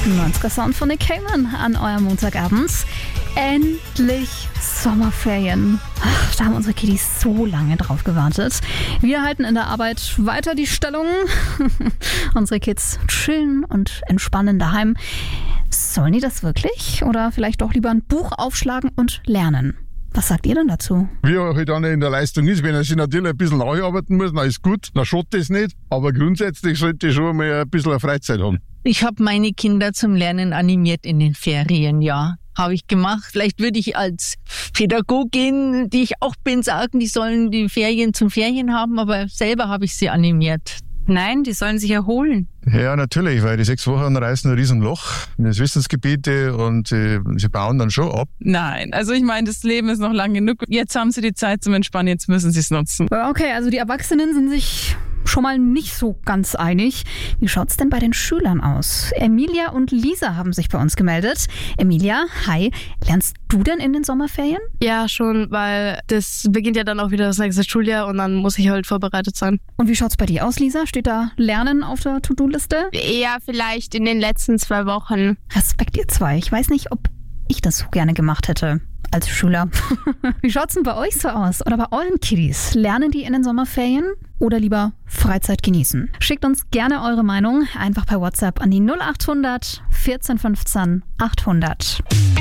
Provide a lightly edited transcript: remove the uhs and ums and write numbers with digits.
90er Sound von Nick Cayman an eurem Montagabend. Endlich Sommerferien. Ach, da haben unsere Kiddies so lange drauf gewartet. Wir halten in der Arbeit weiter die Stellung. Unsere Kids chillen und entspannen daheim. Sollen die das wirklich? Oder vielleicht doch lieber ein Buch aufschlagen und lernen? Was sagt ihr denn dazu? Wie er halt dann in der Leistung ist, wenn er sich natürlich ein bisschen nacharbeiten muss, dann ist gut, dann schadet das nicht. Aber grundsätzlich sollte ich schon mal ein bisschen Freizeit haben. Ich habe meine Kinder zum Lernen animiert in den Ferien, ja. Habe ich gemacht. Vielleicht würde ich als Pädagogin, die ich auch bin, sagen, die sollen die Ferien zum Ferien haben, aber selber habe ich sie animiert. Nein, die sollen sich erholen. Ja, natürlich, weil die 6 Wochen reißen ein Riesenloch in das Wissensgebiete und sie bauen dann schon ab. Nein, also ich meine, das Leben ist noch lang genug. Jetzt haben sie die Zeit zum Entspannen, jetzt müssen sie es nutzen. Okay, also die Erwachsenen sind sich schon mal nicht so ganz einig. Wie schaut's denn bei den Schülern aus? Emilia und Lisa haben sich bei uns gemeldet. Emilia, hi. Lernst du denn in den Sommerferien? Ja, schon, weil das beginnt ja dann auch wieder das nächste Schuljahr und dann muss ich halt vorbereitet sein. Und wie schaut's bei dir aus, Lisa? Steht da Lernen auf der To-Do-Liste? Ja, vielleicht in den letzten 2 Wochen. Respekt, ihr zwei. Ich weiß nicht, ob ich das so gerne gemacht hätte als Schüler. Wie schaut's denn bei euch so aus? Oder bei euren Kiddies? Lernen die in den Sommerferien oder lieber Freizeit genießen? Schickt uns gerne eure Meinung einfach per WhatsApp an die 0800 14 15 800.